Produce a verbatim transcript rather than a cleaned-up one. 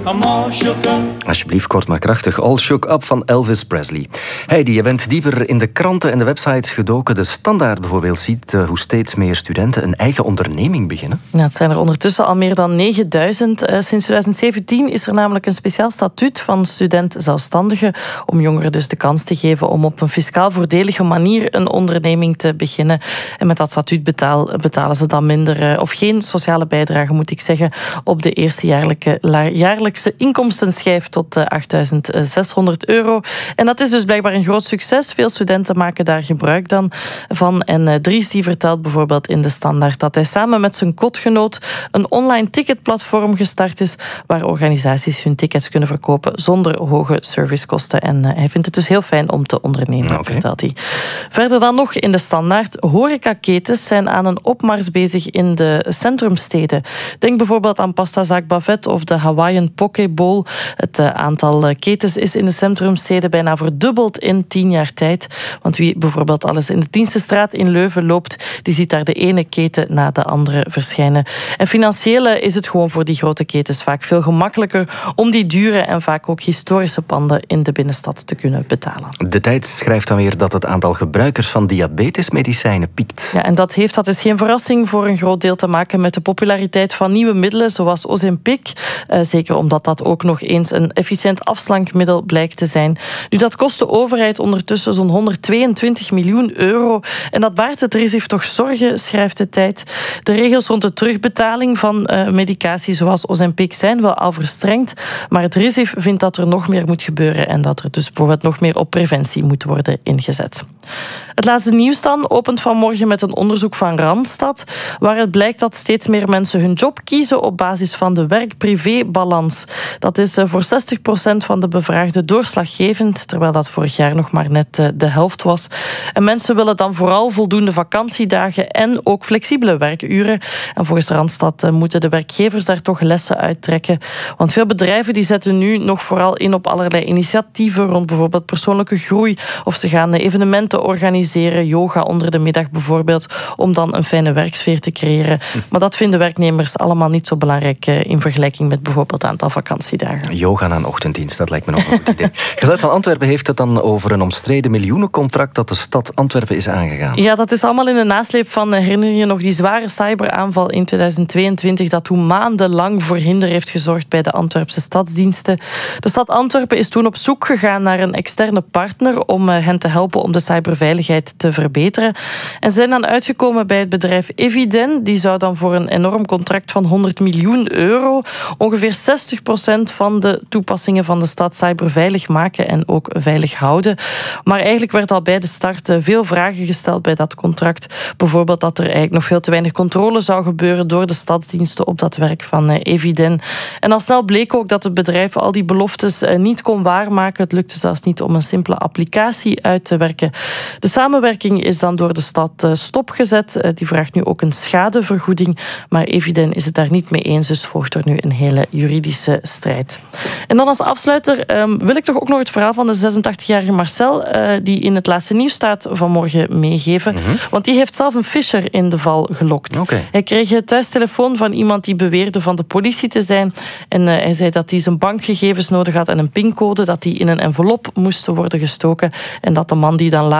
I'm all shook up. Alsjeblieft, kort maar krachtig. All Shook Up van Elvis Presley. Heidi, je bent dieper in de kranten en de websites gedoken. De Standaard bijvoorbeeld ziet uh, hoe steeds meer studenten een eigen onderneming beginnen. Ja, het zijn er ondertussen al meer dan negenduizend. Uh, sinds twintig zeventien is er namelijk een speciaal statuut van student-zelfstandigen om jongeren dus de kans te geven om op een fiscaal voordelige manier een onderneming te beginnen. En met dat statuut betaal, betalen ze dan minder, uh, of geen sociale bijdrage, moet ik zeggen, op de eerste jaarlijke, jaarlijkse inkomstenschijf tot uh, achtduizend zeshonderd euro. En dat is dus blijkbaar een groot succes. Veel studenten maken daar gebruik dan van. En uh, Dries die vertelt bijvoorbeeld in de Standaard dat hij samen met zijn kotgenoot een online ticketplatform gestart is waar organisaties hun tickets kunnen verkopen zonder hoge servicekosten. En uh, hij vindt het dus heel fijn om te ondernemen, okay. vertelt hij. Verder dan nog in de Standaard. Horecaketens zijn aan een opmars bezig in de centrumsteden. Denk bijvoorbeeld aan pastazaak Bavet of de Hawaiian Poke Bowl. Het uh, aantal ketens is in de centrumsteden bijna verdubbeld in tien jaar tijd. Want wie bijvoorbeeld alles in de Dienstenstraat in Leuven loopt, die ziet daar de ene keten na de andere verschijnen. En financieel is het gewoon voor die grote ketens vaak veel gemakkelijker om die dure en vaak ook historische panden in de binnenstad te kunnen betalen. De Tijd schrijft dan weer dat het aantal gebruikers van diabetesmedicijnen piekt. Ja, en dat heeft, dat is geen verrassing, voor een groot deel te maken met de populariteit van nieuwe middelen zoals Ozempic. Uh, zeker omdat dat ook nog eens een efficiënt afslankmiddel blijkt te zijn. Nu, dat kost de overheid ondertussen zo'n honderdtweeëntwintig miljoen euro. En dat baart het RISIF toch zorgen, schrijft de Tijd. De regels rond de terugbetaling van uh, medicatie zoals Ozempic zijn wel al verstrengd, maar het RISIF vindt dat er nog meer moet gebeuren en dat er dus bijvoorbeeld nog meer op preventie moet worden ingezet. Het laatste nieuws dan opent vanmorgen met een onderzoek van Randstad, waaruit blijkt dat steeds meer mensen hun job kiezen op basis van de werk-privé-balans. Dat is voor zestig procent van de bevraagden doorslaggevend, terwijl dat vorig jaar nog maar net de helft was. En mensen willen dan vooral voldoende vakantiedagen en ook flexibele werkuren. En volgens Randstad moeten de werkgevers daar toch lessen uit trekken. Want veel bedrijven die zetten nu nog vooral in op allerlei initiatieven rond bijvoorbeeld persoonlijke groei, of ze gaan evenementen organiseren, yoga onder de middag bijvoorbeeld, om dan een fijne werksfeer te creëren. Maar dat vinden werknemers allemaal niet zo belangrijk in vergelijking met bijvoorbeeld het aantal vakantiedagen. Yoga na een ochtenddienst, dat lijkt me nog een goed idee. Gazet van Antwerpen heeft het dan over een omstreden miljoenencontract dat de stad Antwerpen is aangegaan. Ja, dat is allemaal in de nasleep van, herinner je nog, die zware cyberaanval in tweeduizend tweeëntwintig, dat toen maandenlang voor hinder heeft gezorgd bij de Antwerpse stadsdiensten. De stad Antwerpen is toen op zoek gegaan naar een externe partner om hen te helpen om de cyberveiligheid te verbeteren. En ze zijn dan uitgekomen bij het bedrijf Eviden. Die zou dan voor een enorm contract van honderd miljoen euro ongeveer zestig procent van de toepassingen van de stad cyberveilig maken en ook veilig houden. Maar eigenlijk werd al bij de start veel vragen gesteld bij dat contract. Bijvoorbeeld dat er eigenlijk nog veel te weinig controle zou gebeuren door de stadsdiensten op dat werk van Eviden. En al snel bleek ook dat het bedrijf al die beloftes niet kon waarmaken. Het lukte zelfs niet om een simpele applicatie uit te werken. De samenwerking is dan door de stad stopgezet. Die vraagt nu ook een schadevergoeding. Maar Eviden is het daar niet mee eens, dus volgt er nu een hele juridische strijd. En dan als afsluiter um, wil ik toch ook nog het verhaal van de zesentachtigjarige Marcel, uh, die in het laatste nieuws staat, vanmorgen meegeven. Mm-hmm. Want die heeft zelf een fisher in de val gelokt. Okay. Hij kreeg een thuistelefoon van iemand die beweerde van de politie te zijn. En uh, hij zei dat hij zijn bankgegevens nodig had en een pincode, dat die in een envelop moesten worden gestoken. En dat de man die dan